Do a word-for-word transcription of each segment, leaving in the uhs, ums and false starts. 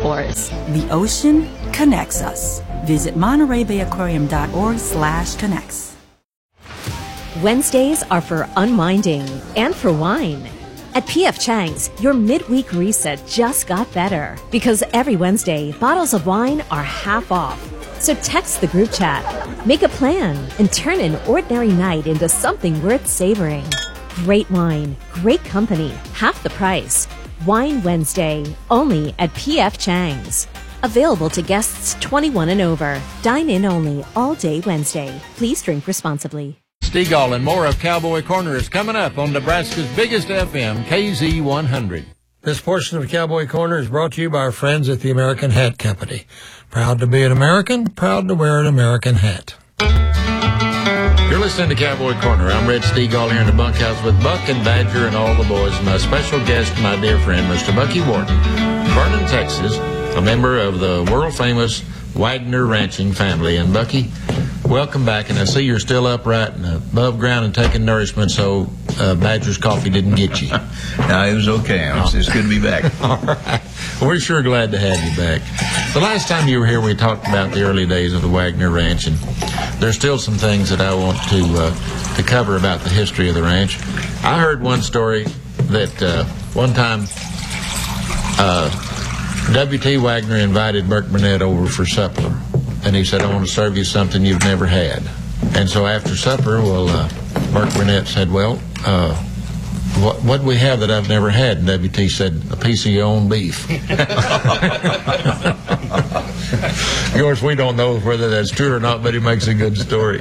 outdoors. The ocean connects us. Visit Monterey Bay Aquarium dot org slash connects. Wednesdays are for unwinding and for wine. At P F Chang's, your midweek reset just got better because every Wednesday, bottles of wine are half off. So text the group chat, make a plan, and turn an ordinary night into something worth savoring. Great wine, great company, half the price. Wine Wednesday, only at P F Chang's. Available to guests twenty-one and over. Dine in only all day Wednesday. Please drink responsibly. Stegall and more of Cowboy Corner is coming up on Nebraska's biggest F M, K Z one hundred. This portion of Cowboy Corner is brought to you by our friends at the American Hat Company. Proud to be an American, proud to wear an American hat. You're listening to Cowboy Corner. I'm Red Stegall here in the bunkhouse with Buck and Badger and all the boys, and my special guest, my dear friend, Mister Bucky Wharton, Vernon, Texas, a member of the world-famous Wagner ranching family. And Bucky, welcome back, and I see you're still upright and above ground and taking nourishment, so uh, Badger's coffee didn't get you. No, it was okay. It's, it's good to be back. All right. Well, we're sure glad to have you back. The last time you were here, we talked about the early days of the Wagner Ranch, and there's still some things that I want to uh, to cover about the history of the ranch. I heard one story that uh, one time uh, W T Wagner invited Burke Burnett over for supper, and he said, I want to serve you something you've never had. And so after supper, well, uh, Burke Burnett said, well, uh, what what do we have that I've never had? And W T said, a piece of your own beef. Of course, we don't know whether that's true or not, but he makes a good story.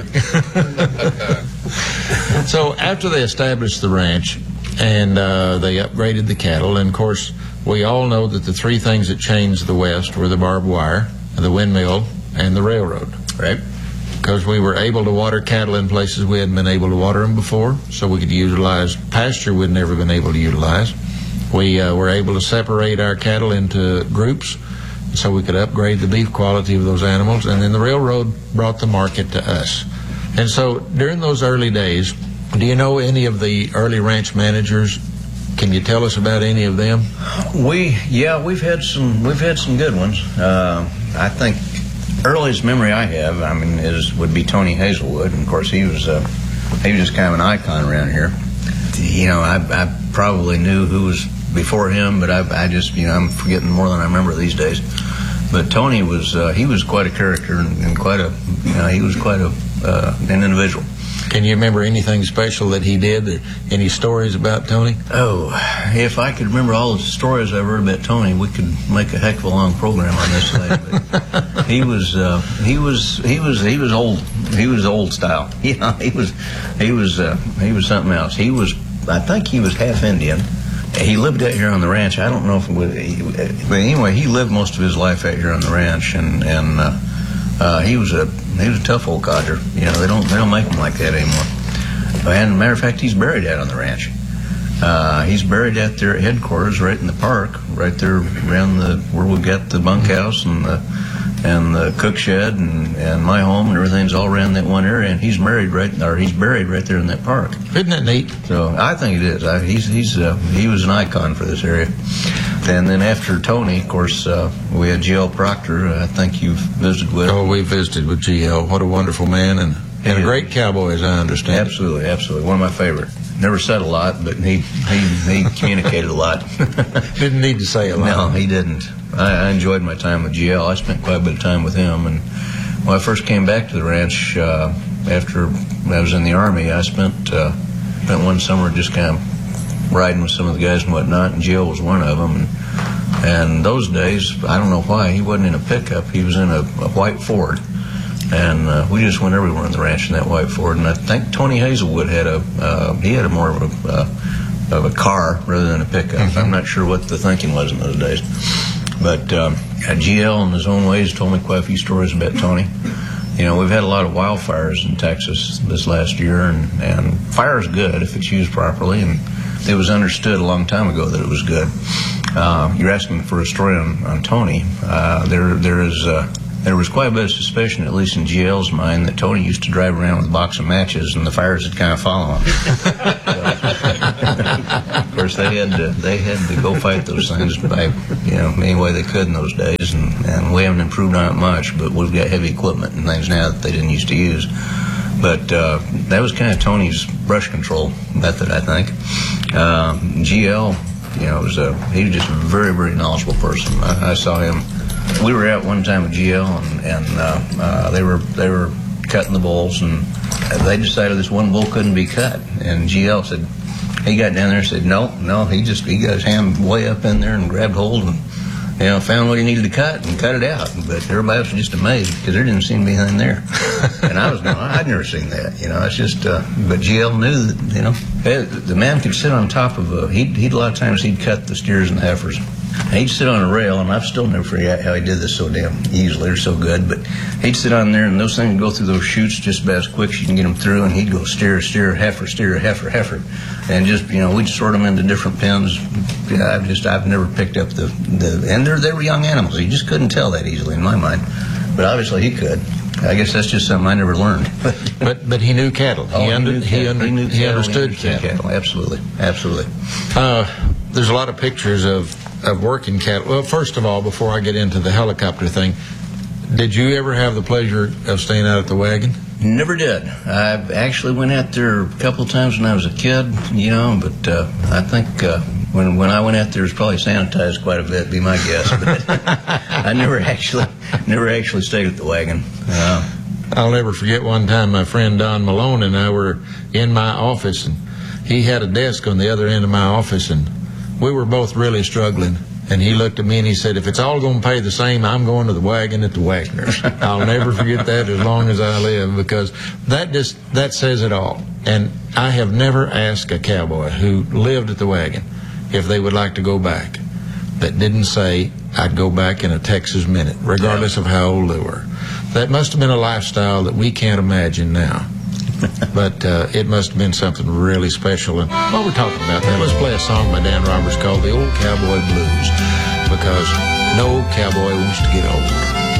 So after they established the ranch and uh, they upgraded the cattle, and of course, we all know that the three things that changed the West were the barbed wire, the windmill, and the railroad. Right. Because we were able to water cattle in places we hadn't been able to water them before, so we could utilize pasture we'd never been able to utilize. We uh, were able to separate our cattle into groups so we could upgrade the beef quality of those animals, and then the railroad brought the market to us. And so during those early days, do you know any of the early ranch managers? Can you tell us about any of them? We, yeah, we've had some, we've had some good ones. Uh, I think earliest memory I have, I mean, is would be Tony Hazelwood, and of course he was, uh, he was just kind of an icon around here. You know, I, I probably knew who was before him, but I, I just, you know, I'm forgetting more than I remember these days. But Tony was, uh, he was quite a character and, and quite a, you know, he was quite a uh, an individual. Can you remember anything special that he did? Or any stories about Tony? Oh, if I could remember all the stories I've heard about Tony, we could make a heck of a long program on this thing. But he was, uh, he was, he was, he was old. He was old style. You know, he was, he was, uh, he was something else. He was, I think he was half Indian. He lived out here on the ranch. I don't know if it was, he, but anyway, he lived most of his life out here on the ranch, and and uh, uh, he was a he was a tough old codger. You know, they don't they don't make them like that anymore. And as a matter of fact, he's buried out on the ranch. Uh, he's buried out there at headquarters, right in the park, right there around the where we got the bunkhouse and the and the cook shed and, and my home and everything's all around that one area. And he's married right, or he's buried right there in that park. Isn't that neat? So I think it is. I, he's he's uh, he was an icon for this area. And then after Tony, of course, uh, we had G L Proctor. I think you've visited with. Oh, we visited with G L. What a wonderful man, and, and a great cowboy, as I understand. Absolutely, absolutely. One of my favorite. Never said a lot, but he he, he communicated a lot. Didn't need to say a lot. No, he didn't. I, I enjoyed my time with G L. I spent quite a bit of time with him. And when I first came back to the ranch uh, after I was in the Army, I spent uh, spent one summer just kind of riding with some of the guys and whatnot, and G L was one of them. And, and those days, I don't know why, he wasn't in a pickup. He was in a, a white Ford. And uh, we just went everywhere on the ranch in that white Ford. And I think Tony Hazelwood had a uh, he had a more of a uh, of a car rather than a pickup. Mm-hmm. I'm not sure what the thinking was in those days. But um, G L, in his own ways, told me quite a few stories about Tony. You know, we've had a lot of wildfires in Texas this last year, and, and fire is good if it's used properly. And it was understood a long time ago that it was good. Uh, you're asking for a story on, on Tony. Uh, there there is. Uh, there was quite a bit of suspicion, at least in G L's mind, that Tony used to drive around with a box of matches and the fires would kind of follow him. Of course, they had to, they had to go fight those things by, you know, any way they could in those days, and, and we haven't improved on it much, but we've got heavy equipment and things now that they didn't used to use. But uh, that was kind of Tony's brush control method, I think. Um, G L, you know, was a, he was just a very, very knowledgeable person. I, I saw him. We were out one time with G L, and, and uh, uh, they were they were cutting the bulls, and they decided this one bull couldn't be cut. And G L said, he got down there and said, no, no. He just he got his hand way up in there and grabbed hold and, you know, found what he needed to cut and cut it out. But everybody else was just amazed because there didn't seem to be anything there. And I was going, I'd never seen that. You know, it's just, uh, but G L knew that, you know, the man could sit on top of a, he'd, he'd a lot of times he'd cut the steers and the heifers. He'd sit on a rail, and I've still never figured out how he did this so damn easily or so good, but he'd sit on there, and those things would go through those chutes just about as quick as you can get them through, and he'd go steer, steer, heifer, steer, heifer, heifer, and just, you know, we'd sort them into different pens. Yeah, I've just, I've never picked up the, the and they're, they were young animals. You just couldn't tell that easily in my mind, but obviously he could. I guess that's just something I never learned. but but he knew cattle. He, oh, under, he, knew he, cattle. under, he, knew he cattle. understood he understood cattle. cattle. Absolutely, absolutely. Uh, there's a lot of pictures of, of working cattle. Well, first of all, before I get into the helicopter thing, did you ever have the pleasure of staying out at the wagon? Never did. I actually went out there a couple of times when I was a kid, you know, but uh, I think uh, when when I went out there, it was probably sanitized quite a bit, be my guess. But I never actually never actually stayed at the wagon. Uh, I'll never forget one time my friend Don Malone and I were in my office, and he had a desk on the other end of my office, and we were both really struggling. And he looked at me and he said, if it's all going to pay the same, I'm going to the wagon at the Wagner's. I'll never forget that as long as I live, because that just, that says it all. And I have never asked a cowboy who lived at the wagon if they would like to go back that didn't say, I'd go back in a Texas minute, regardless of how old they were. That must have been a lifestyle that we can't imagine now. But uh, it must have been something really special. And while we're talking about that, let's play a song by Dan Roberts called The Old Cowboy Blues, because no cowboy wants to get old.